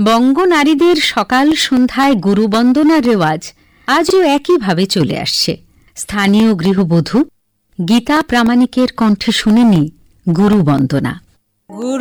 বঙ্গ নারীদের সকাল সন্ধ্যায় গুরুবন্দনার রেওয়াজ আজও একইভাবে চলে আসছে। স্থানীয় গৃহবধূ গীতা প্রামাণিকের কণ্ঠে শুনে নি গুরুবন্দনা।